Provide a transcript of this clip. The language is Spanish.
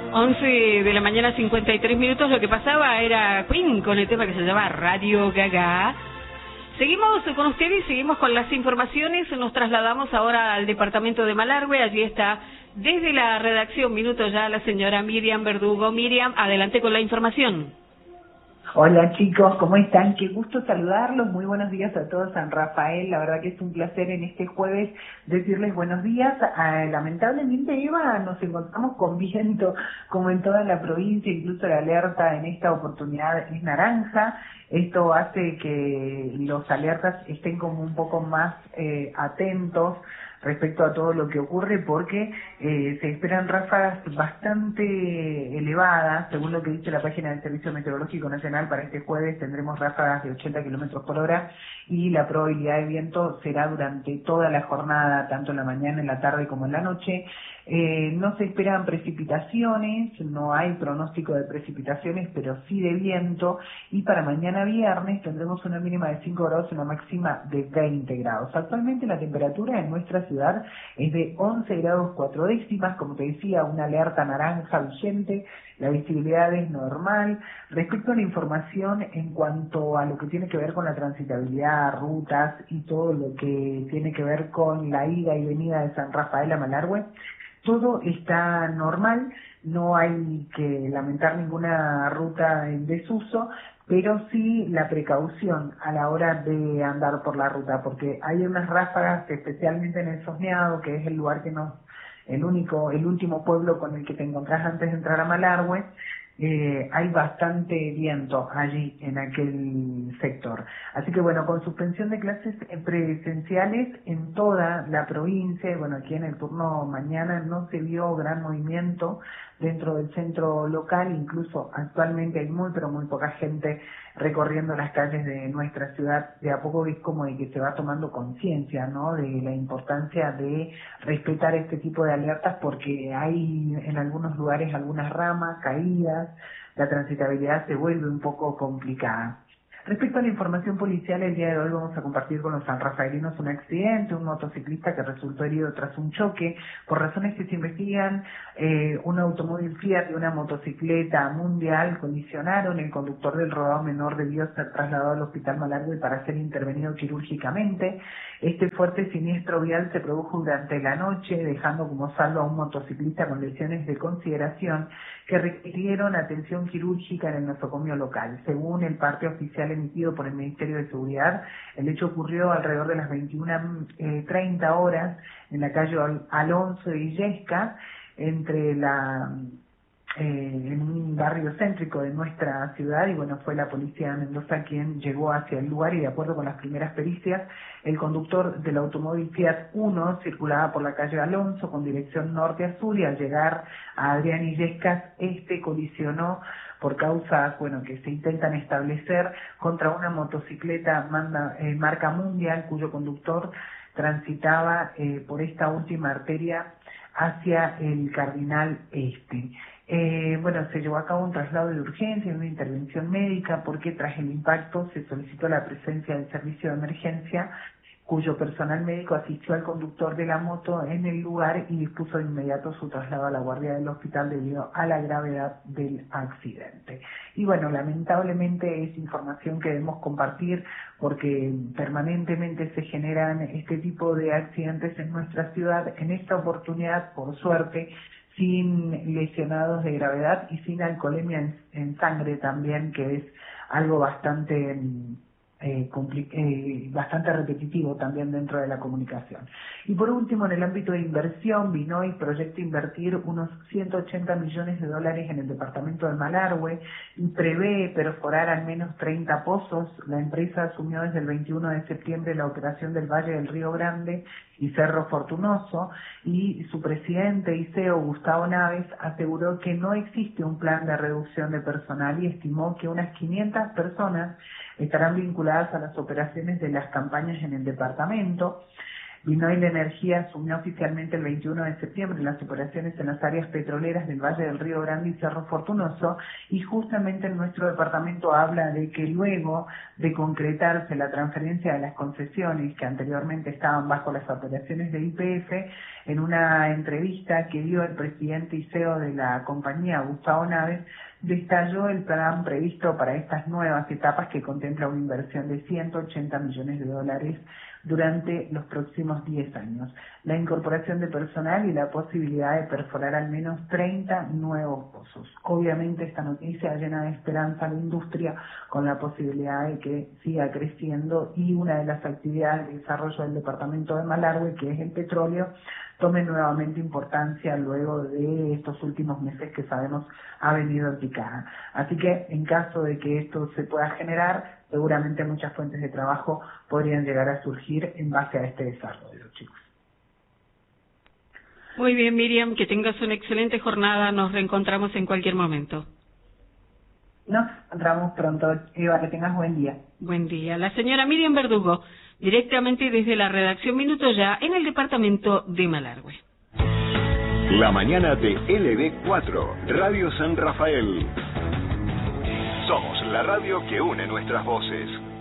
11 de la mañana, 53 minutos. Lo que pasaba era Queen con el tema que se llama Radio Gaga. Seguimos con ustedes, seguimos con las informaciones. Nos trasladamos ahora al departamento de Malargüe. Allí está desde la redacción Minuto Ya la señora Miriam Verdugo. Miriam, adelante con la información. Hola chicos, ¿cómo están? Qué gusto saludarlos, muy buenos días a todos, San Rafael, la verdad que es un placer en este jueves decirles buenos días. Lamentablemente, Eva, nos encontramos con viento como en toda la provincia, incluso la alerta en esta oportunidad es naranja. Esto hace que los alertas estén como un poco más atentos respecto a todo lo que ocurre, porque se esperan ráfagas bastante elevadas. Según lo que dice la página del Servicio Meteorológico Nacional, para este jueves tendremos ráfagas de 80 kilómetros por hora y la probabilidad de viento será durante toda la jornada, tanto en la mañana, en la tarde como en la noche. No se esperan precipitaciones, no hay pronóstico de precipitaciones, pero sí de viento, y para mañana viernes tendremos una mínima de 5 grados y una máxima de 20 grados. Actualmente la temperatura en nuestra ciudad es de 11 grados 4 décimas, como te decía, una alerta naranja vigente, la visibilidad es normal. Respecto a la información en cuanto a lo que tiene que ver con la transitabilidad, rutas y todo lo que tiene que ver con la ida y venida de San Rafael a Malargüe, todo está normal, no hay que lamentar ninguna ruta en desuso, pero sí la precaución a la hora de andar por la ruta, porque hay unas ráfagas, especialmente en el Sosneado, que es el lugar que el último pueblo con el que te encontrás antes de entrar a Malargüe. Hay bastante viento allí en aquel sector. Así que bueno, con suspensión de clases presenciales en toda la provincia, y bueno, aquí en el turno mañana no se vio gran movimiento dentro del centro local, incluso actualmente hay muy pero muy poca gente recorriendo las calles de nuestra ciudad. De a poco es como de que se va tomando conciencia, ¿no?, de la importancia de respetar este tipo de alertas, porque hay en algunos lugares algunas ramas caídas, la transitabilidad se vuelve un poco complicada. Respecto a la información policial, el día de hoy vamos a compartir con los sanrafaelinos un accidente, un motociclista que resultó herido tras un choque. Por razones que se investigan, un automóvil Fiat y una motocicleta Mundial colisionaron. El conductor del rodado menor debió ser trasladado al hospital Malargüe para ser intervenido quirúrgicamente. Este fuerte siniestro vial se produjo durante la noche, dejando como saldo a un motociclista con lesiones de consideración que requirieron atención quirúrgica en el nosocomio local. Según el parte oficial emitido por el Ministerio de Seguridad, el hecho ocurrió alrededor de las 21:30 horas en la calle Alonso y Yesca, en un barrio céntrico de nuestra ciudad, y bueno, fue la policía de Mendoza quien llegó hacia el lugar, y de acuerdo con las primeras pericias, el conductor del automóvil Fiat Uno circulaba por la calle Alonso con dirección norte a sur, y al llegar a Adrián Illescas, colisionó por causas, bueno, que se intentan establecer, contra una motocicleta marca Mundial, cuyo conductor transitaba por esta última arteria hacia el Cardinal Este. Bueno, se llevó a cabo un traslado de urgencia y una intervención médica, porque tras el impacto se solicitó la presencia del servicio de emergencia, cuyo personal médico asistió al conductor de la moto en el lugar y dispuso de inmediato su traslado a la guardia del hospital debido a la gravedad del accidente. Y bueno, lamentablemente es información que debemos compartir, porque permanentemente se generan este tipo de accidentes en nuestra ciudad. En esta oportunidad, por suerte, sin lesionados de gravedad y sin alcoholemia en sangre también, que es algo bastante bastante repetitivo también dentro de la comunicación. Y por último, en el ámbito de inversión, Binoy proyecta invertir unos 180 millones de dólares en el departamento de Malargüe y prevé perforar al menos 30 pozos. La empresa asumió desde el 21 de septiembre la operación del Valle del Río Grande y Cerro Fortunoso, y su presidente y CEO, Gustavo Naves, aseguró que no existe un plan de reducción de personal y estimó que unas 500 personas estarán vinculadas a las operaciones de las campañas en el departamento. Vinoil Energía asumió oficialmente el 21 de septiembre las operaciones en las áreas petroleras del Valle del Río Grande y Cerro Fortunoso, y justamente en nuestro departamento habla de que luego de concretarse la transferencia de las concesiones que anteriormente estaban bajo las operaciones de YPF, en una entrevista que dio el presidente y CEO de la compañía, Gustavo Naves, detalló el plan previsto para estas nuevas etapas, que contempla una inversión de $180 millones durante los próximos 10 años, la incorporación de personal y la posibilidad de perforar al menos 30 nuevos pozos. Obviamente esta noticia llena de esperanza a la industria, con la posibilidad de que siga creciendo, y una de las actividades de desarrollo del departamento de Malargüe, que es el petróleo, tome nuevamente importancia luego de estos últimos meses que sabemos ha venido en picada. Así que en caso de que esto se pueda generar, seguramente muchas fuentes de trabajo podrían llegar a surgir en base a este desarrollo, chicos. Muy bien, Miriam, que tengas una excelente jornada. Nos reencontramos en cualquier momento. Nos encontramos pronto, Eva, que tengas buen día. Buen día. La señora Miriam Verdugo, directamente desde la redacción Minuto Ya, en el departamento de Malargüe. La mañana de LB4, Radio San Rafael. Somos la radio que une nuestras voces.